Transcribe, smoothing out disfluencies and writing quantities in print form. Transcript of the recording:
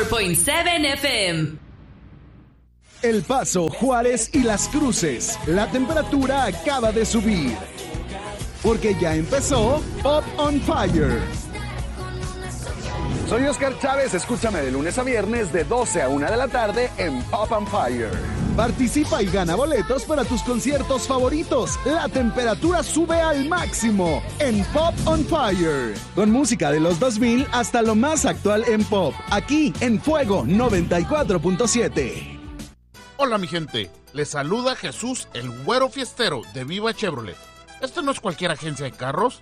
94.7 FM. El Paso, Juárez y Las Cruces. La temperatura acaba de subir. Porque ya empezó Pop on Fire. Soy Oscar Chávez, escúchame de lunes a viernes de 12 a 1 de la tarde en Pop on Fire. Participa y gana boletos para tus conciertos favoritos. La temperatura sube al máximo en Pop on Fire. Con música de los 2000 hasta lo más actual en pop. Aquí en Fuego 94.7. Hola mi gente, les saluda Jesús el Güero Fiestero de Viva Chevrolet. Esto no es cualquier agencia de carros,